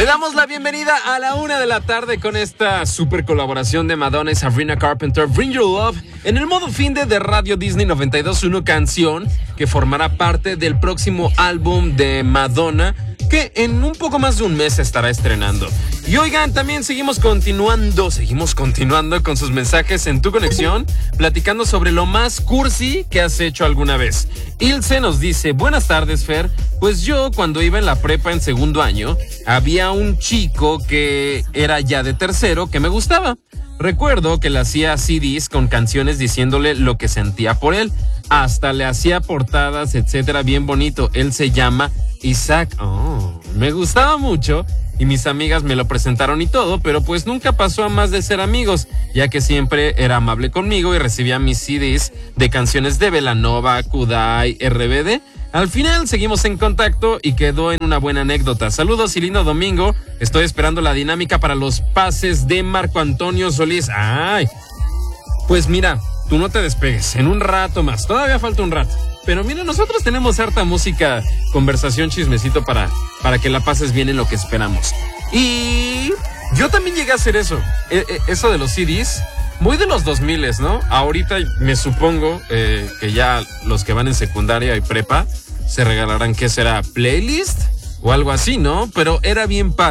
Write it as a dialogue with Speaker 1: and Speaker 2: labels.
Speaker 1: damos la bienvenida a la 1 de la tarde con esta super colaboración de Madonna y Sabrina Carpenter, Bring Your Love, en el modo fin de Radio Disney 92.1, canción que formará parte del próximo álbum de Madonna, que en un poco más de un mes se estará estrenando. Y oigan, también seguimos continuando con sus mensajes en Tu Conexión, platicando sobre lo más cursi que has hecho alguna vez. Ilse nos dice: buenas tardes, Fer. Pues yo, cuando iba en la prepa en segundo año, había un chico que era ya de tercero que me gustaba. Recuerdo que le hacía CDs con canciones diciéndole lo que sentía por él. Hasta le hacía portadas, etcétera, bien bonito. Él se llama Isaac. Me gustaba mucho y mis amigas me lo presentaron y todo, pero pues nunca pasó a más de ser amigos, ya que siempre era amable conmigo y recibía mis CDs de canciones de Belanova, Kudai, RBD. Al final seguimos en contacto y quedó en una buena anécdota. Saludos y lindo domingo. Estoy esperando la dinámica para los pases de Marco Antonio Solís. Ay, pues mira, tú no te despegues, en un rato más, todavía falta un rato. Pero mira, nosotros tenemos harta música, conversación, chismecito para que la pases bien en lo que esperamos. Y yo también llegué a hacer eso, eso de los CDs, muy de los 2000, ¿no? Ahorita me supongo que ya los que van en secundaria y prepa se regalarán, ¿qué será? ¿Playlist? O algo así, ¿no? Pero era bien padre.